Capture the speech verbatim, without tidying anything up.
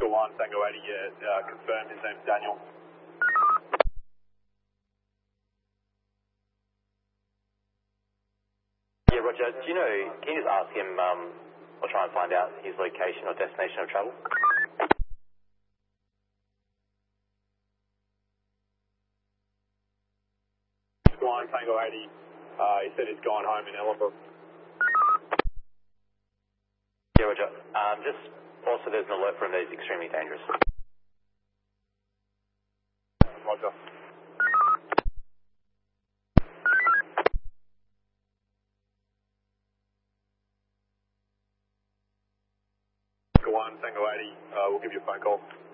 Oscar one, Tango eighty, yeah, uh, confirmed his name's Daniel. Yeah, Roger, do you know, can you just ask him, um, or try and find out his location or destination of travel? One, Tango eighty, uh, he said he's gone home in Ellenborough. Yeah, Roger. Um, just, also there's an alert for him that he's extremely dangerous. Roger. Oscar one, Tango eighty, uh, we'll give you a phone call.